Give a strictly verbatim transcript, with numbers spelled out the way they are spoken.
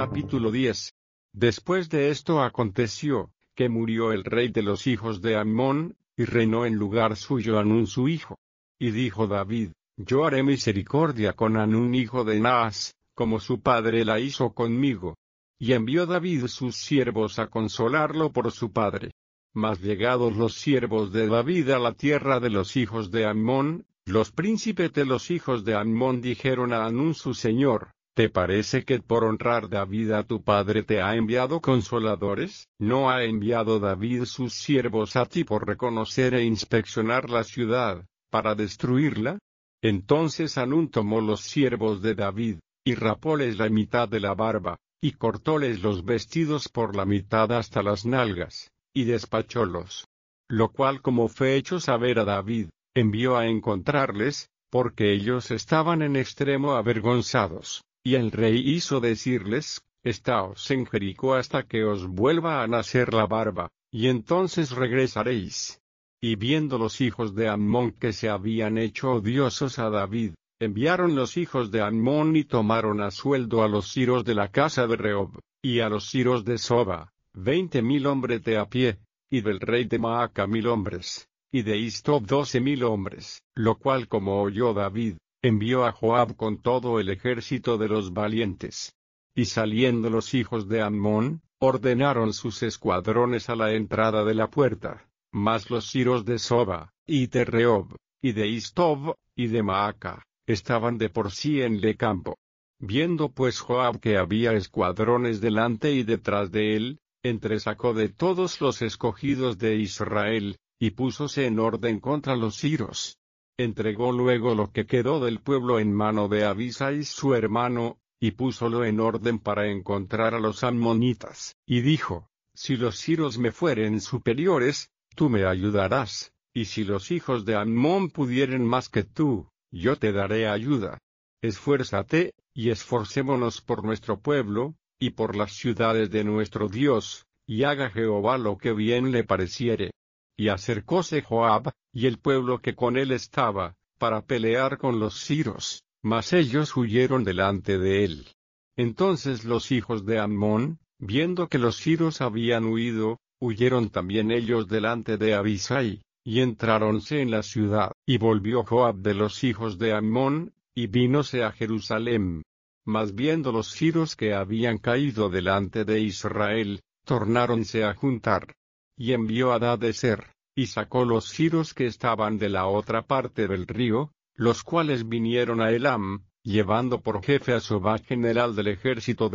Capítulo diez. Después de esto aconteció, que murió el rey de los hijos de Amón, y reinó en lugar suyo Hanún su hijo. Y dijo David, yo haré misericordia con Hanún hijo de Naas, como su padre la hizo conmigo. Y envió David sus siervos a consolarlo por su padre. Mas llegados los siervos de David a la tierra de los hijos de Amón, los príncipes de los hijos de Amón dijeron a Hanún su señor, ¿te parece que por honrar David a tu padre te ha enviado consoladores? ¿No ha enviado David sus siervos a ti por reconocer e inspeccionar la ciudad, para destruirla? Entonces Hanún tomó los siervos de David, y rapóles la mitad de la barba, y cortóles los vestidos por la mitad hasta las nalgas, y despachólos. Lo cual como fue hecho saber a David, envió a encontrarles, porque ellos estaban en extremo avergonzados. Y el rey hizo decirles, estaos en Jericó hasta que os vuelva a nacer la barba, y entonces regresaréis. Y viendo los hijos de Amón que se habían hecho odiosos a David, enviaron los hijos de Amón y tomaron a sueldo a los siros de la casa de Rehob, y a los siros de Soba, veinte mil hombres de a pie, y del rey de Maaca mil hombres, y de Istob doce mil hombres, lo cual como oyó David, envió a Joab con todo el ejército de los valientes. Y saliendo los hijos de Amón, ordenaron sus escuadrones a la entrada de la puerta, mas los siros de Soba, y de Rehob, y de Istob, y de Maaca, estaban de por sí en el campo. Viendo pues Joab que había escuadrones delante y detrás de él, entresacó de todos los escogidos de Israel, y púsose en orden contra los siros. Entregó luego lo que quedó del pueblo en mano de Abisai su hermano, y púsolo en orden para encontrar a los amonitas, y dijo, si los siros me fueren superiores, tú me ayudarás, y si los hijos de Amón pudieren más que tú, yo te daré ayuda. Esfuérzate, y esforcémonos por nuestro pueblo, y por las ciudades de nuestro Dios, y haga Jehová lo que bien le pareciere. Y acercóse Joab, y el pueblo que con él estaba, para pelear con los siros, mas ellos huyeron delante de él. Entonces los hijos de Amón, viendo que los siros habían huido, huyeron también ellos delante de Abisai, y entráronse en la ciudad. Y volvió Joab de los hijos de Amón, y vínose a Jerusalem. Mas viendo los siros que habían caído delante de Israel, tornáronse a juntar. Y envió a Hadadezer, y sacó los siros que estaban de la otra parte del río, los cuales vinieron a Elam, llevando por jefe a Sobá general del ejército de